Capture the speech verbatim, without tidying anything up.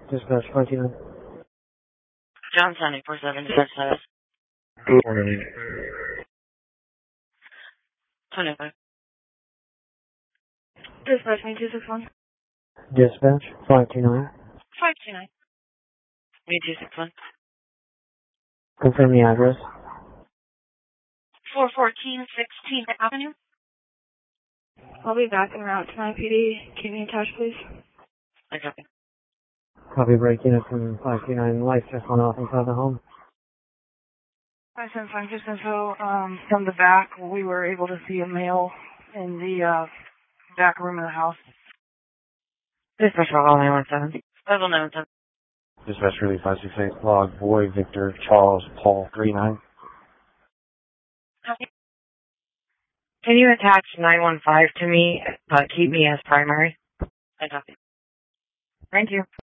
Dispatch five two nine. Johnson, eight four seven, dispatch status. Good morning. twenty-five. Dispatch nine two six one. Dispatch five two nine. five two nine. Me two six one. Confirm the address. four fourteen sixteenth Avenue. I'll be back in route to nine P D. Keep me in touch, please. I copy. Copy break unit from five two nine. Lights just went off inside the home. Hi, San Francisco. Info. Um, from the back, we were able to see a male in the uh, back room of the house. Dispatch call nine one seven. Level nine one seven. Dispatch Relief five six eight. Log Boy Victor Charles Paul three nine. Copy. Can you attach nine one five to me, but keep me as primary? I copy. Thank you.